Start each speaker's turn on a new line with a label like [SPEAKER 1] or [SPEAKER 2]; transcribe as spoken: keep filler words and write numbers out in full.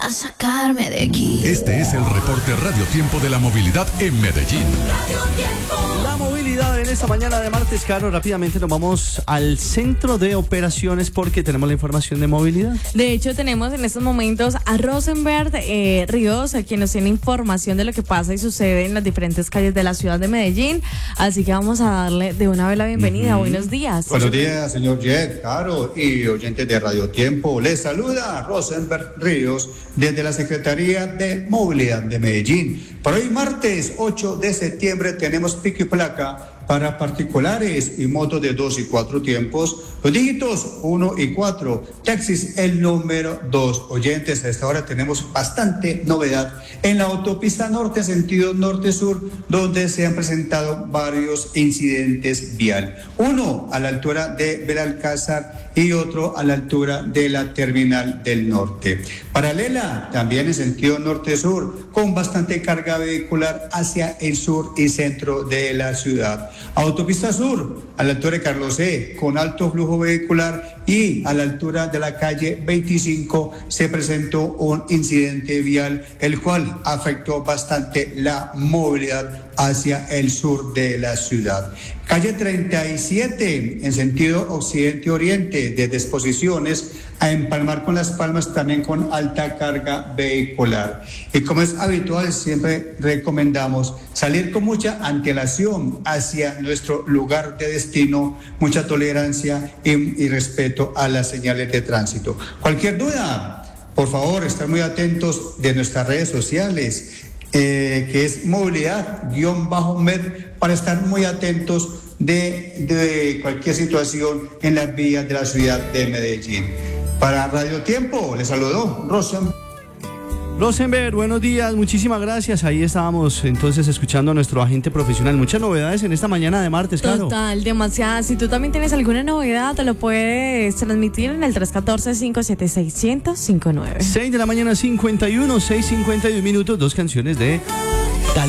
[SPEAKER 1] a sacarme de aquí.
[SPEAKER 2] Este es el reporte Radio Tiempo de la movilidad en Medellín.
[SPEAKER 3] La movilidad en esta mañana de martes, Caro. Rápidamente nos vamos al centro de operaciones porque tenemos la información de movilidad.
[SPEAKER 4] De hecho, tenemos en estos momentos a Rosenberg eh, Ríos, quien nos tiene información de lo que pasa y sucede en las diferentes calles de la ciudad de Medellín. Así que vamos a darle de una vez la bienvenida. Uh-huh. Buenos días.
[SPEAKER 5] Buenos días, señor Jet, Caro y oyentes de Radio Tiempo. Les saluda Rosenberg Ríos desde la Secretaría de Movilidad de Medellín. Para hoy martes ocho de septiembre tenemos pico y placa para particulares y motos de dos y cuatro tiempos, los dígitos uno y cuatro, taxis el número dos. Oyentes, a esta hora tenemos bastante novedad en la autopista norte, sentido norte-sur, donde se han presentado varios incidentes vial. Uno a la altura de Belalcázar y otro a la altura de la terminal del norte. Paralela también en sentido norte-sur, con bastante carga vehicular hacia el sur y centro de la ciudad. Autopista sur, a la altura de Carlos E, con alto flujo vehicular, y a la altura de la calle veinticinco se presentó un incidente vial, el cual afectó bastante la movilidad hacia el sur de la ciudad. Calle treinta y siete, en sentido occidente-oriente, desde Exposiciones a empalmar con Las Palmas, también con alta carga vehicular. Y como es habitual, siempre recomendamos salir con mucha antelación hacia nuestro lugar de destino, mucha tolerancia y, y respeto a las señales de tránsito. Cualquier duda, por favor, estar muy atentos de nuestras redes sociales, eh, que es movilidad-med, para estar muy atentos de, de cualquier situación en las vías de la ciudad de Medellín. Para Radio Tiempo, les saludó Rosenberg.
[SPEAKER 3] Rosenberg, buenos días, muchísimas gracias. Ahí estábamos entonces escuchando a nuestro agente profesional. Muchas novedades en esta mañana de martes, claro.
[SPEAKER 4] Total, demasiadas. Si tú también tienes alguna novedad, te lo puedes transmitir en el tres uno cuatro, cinco siete seis, cero cero cinco nueve.
[SPEAKER 3] seis de la mañana, cincuenta y uno, seis cincuenta y uno minutos, dos canciones de